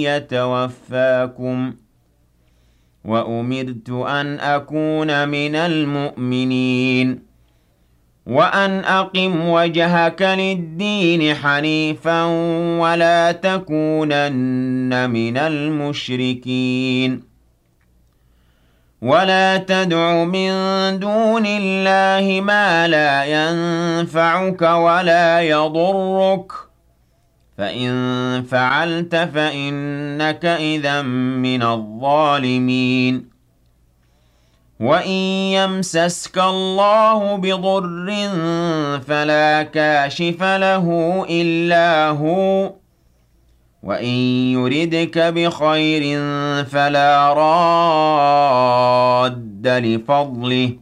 يتوفاكم وأمرت أن أكون من المؤمنين وأن أقم وجهك للدين حنيفا ولا تكونن من المشركين ولا تدع من دون الله ما لا ينفعك ولا يضرك فإن فعلت فإنك إذًا من الظالمين وإن يمسسك الله بضر فلا كاشف له إلا هو وإن يردك بخير فلا راد لفضله